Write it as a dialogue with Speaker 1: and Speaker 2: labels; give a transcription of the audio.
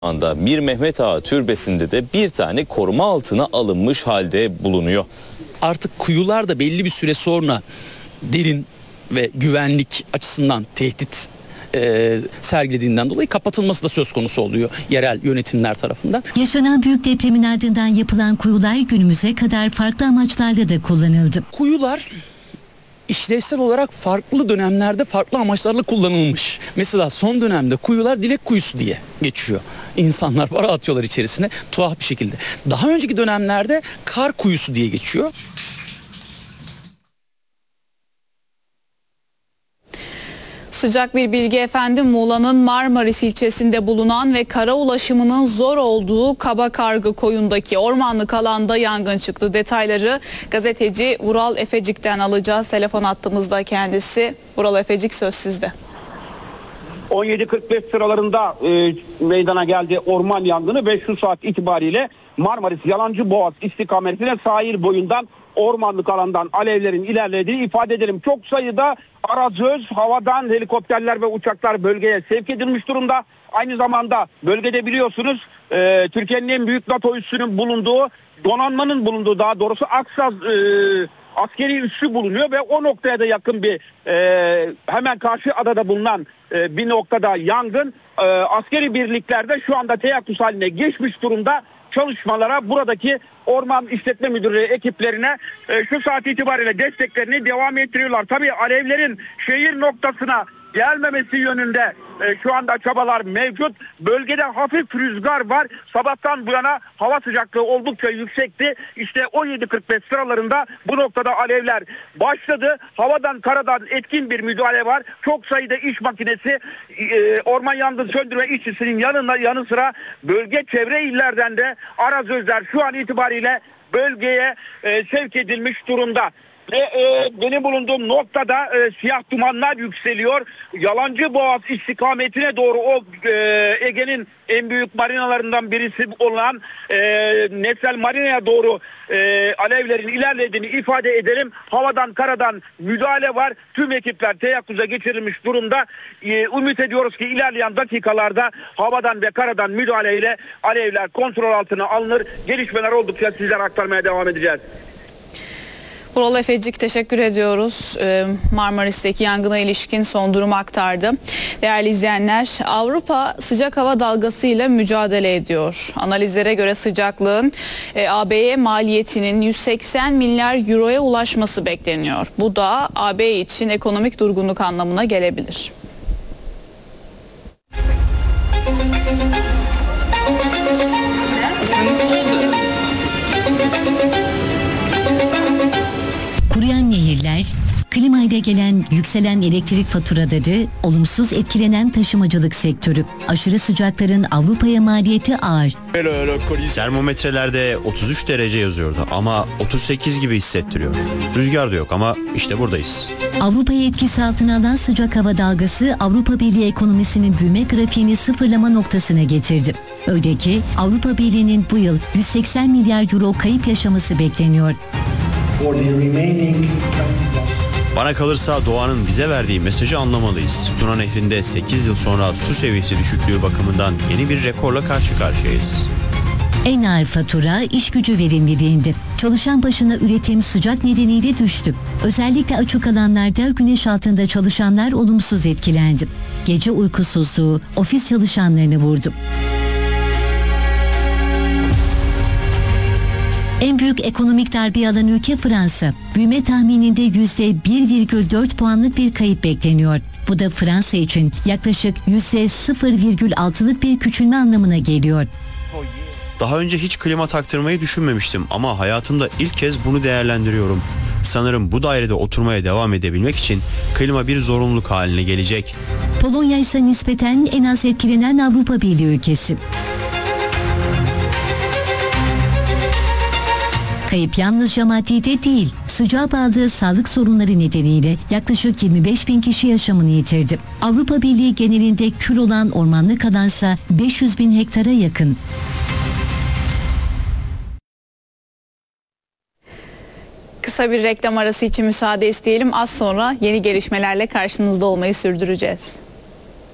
Speaker 1: anda Mir Mehmet Ağa türbesinde de bir tane koruma altına alınmış halde bulunuyor.
Speaker 2: Artık kuyular da belli bir süre sonra derin ve güvenlik açısından tehdit sergilediğinden dolayı kapatılması da söz konusu oluyor yerel yönetimler tarafından.
Speaker 3: Yaşanan büyük depremin ardından yapılan kuyular günümüze kadar farklı amaçlarla da kullanıldı.
Speaker 2: Kuyular işlevsel olarak farklı dönemlerde farklı amaçlarla kullanılmış. Mesela son dönemde kuyular dilek kuyusu diye geçiyor. İnsanlar para atıyorlar içerisine tuhaf bir şekilde. Daha önceki dönemlerde kar kuyusu diye geçiyor.
Speaker 4: Sıcak bir bilgi efendim. Muğla'nın Marmaris ilçesinde bulunan ve kara ulaşımının zor olduğu Kabakargı koyundaki ormanlık alanda yangın çıktı. Detayları gazeteci Vural Efecik'ten alacağız. Telefon hattımızda kendisi. Vural Efecik, söz sizde.
Speaker 5: 17.45 sıralarında meydana geldi orman yangını ve şu saat itibariyle Marmaris Yalancıboğaz istikametine sahil boyundan ormanlık alandan alevlerin ilerlediğini ifade edelim. Çok sayıda arazöz, havadan helikopterler ve uçaklar bölgeye sevk edilmiş durumda. Aynı zamanda bölgede biliyorsunuz Türkiye'nin en büyük NATO üssünün bulunduğu, donanmanın bulunduğu, daha doğrusu Aksaz askeri üssü bulunuyor ve o noktaya da yakın bir hemen karşı adada bulunan bir noktada yangın. Askeri birliklerde şu anda teyakkuz haline geçmiş durumda. Çalışmalara buradaki Orman İşletme Müdürlüğü ekiplerine şu saat itibariyle desteklerini devam ettiriyorlar. Tabii alevlerin şehir noktasına gelmemesi yönünde şu anda çabalar mevcut. Bölgede hafif rüzgar var. Sabahtan bu yana hava sıcaklığı oldukça yüksekti. İşte 17.45 sıralarında bu noktada alevler başladı. Havadan karadan etkin bir müdahale var. Çok sayıda iş makinesi, orman yangın söndürme işçisinin yanı sıra bölge çevre illerden de arazözler şu an itibariyle bölgeye sevk edilmiş durumda. Ve benim bulunduğum noktada siyah dumanlar yükseliyor. Yalancıboğaz istikametine doğru o Ege'nin en büyük marinalarından birisi olan Nesel Marina'ya doğru alevlerin ilerlediğini ifade edelim. Havadan karadan müdahale var. Tüm ekipler teyakkuza geçirilmiş durumda. Ümit ediyoruz ki ilerleyen dakikalarda havadan ve karadan müdahaleyle alevler kontrol altına alınır. Gelişmeler oldukça sizlere aktarmaya devam edeceğiz.
Speaker 4: Vural Efecik, teşekkür ediyoruz. Marmaris'teki yangına ilişkin son durumu aktardı. Değerli izleyenler, Avrupa sıcak hava dalgasıyla mücadele ediyor. Analizlere göre sıcaklığın AB'ye maliyetinin 180 milyar euroya ulaşması bekleniyor. Bu da AB için ekonomik durgunluk anlamına gelebilir.
Speaker 3: Kuruyan nehirler, klimayla gelen yükselen elektrik faturaları, olumsuz etkilenen taşımacılık sektörü. Aşırı sıcakların Avrupa'ya maliyeti ağır.
Speaker 6: Termometrelerde 33 derece yazıyordu ama 38 gibi hissettiriyor. Rüzgar da yok ama işte buradayız.
Speaker 3: Avrupa'yı etkisi altına alan sıcak hava dalgası Avrupa Birliği ekonomisinin büyüme grafiğini sıfırlama noktasına getirdi. Öyle ki Avrupa Birliği'nin bu yıl 180 milyar euro kayıp yaşaması bekleniyor.
Speaker 6: Bana kalırsa doğanın bize verdiği mesajı anlamalıyız. Tuna Nehri'nde 8 yıl sonra su seviyesi düşüklüğü bakımından yeni bir rekorla karşı karşıyayız.
Speaker 3: En ağır fatura iş gücü verimliliğinde. Çalışan başına üretim sıcak nedeniyle düştü. Özellikle açık alanlarda güneş altında çalışanlar olumsuz etkilendi. Gece uykusuzluğu ofis çalışanlarını vurdu. En büyük ekonomik darbe alan ülke Fransa. Büyüme tahmininde %1,4 puanlık bir kayıp bekleniyor. Bu da Fransa için yaklaşık %0,6'lık bir küçülme anlamına geliyor.
Speaker 6: Daha önce hiç klima taktırmayı düşünmemiştim ama hayatımda ilk kez bunu değerlendiriyorum. Sanırım bu dairede oturmaya devam edebilmek için klima bir zorunluluk haline gelecek.
Speaker 3: Polonya ise nispeten en az etkilenen Avrupa Birliği ülkesi. Kayıp yalnızca maddi de değil, sıcağa bağlı sağlık sorunları nedeniyle yaklaşık 25 bin kişi yaşamını yitirdi. Avrupa Birliği genelinde kül olan ormanlık alansa 500 bin hektara yakın.
Speaker 4: Kısa bir reklam arası için müsaade isteyelim. Az sonra yeni gelişmelerle karşınızda olmayı sürdüreceğiz.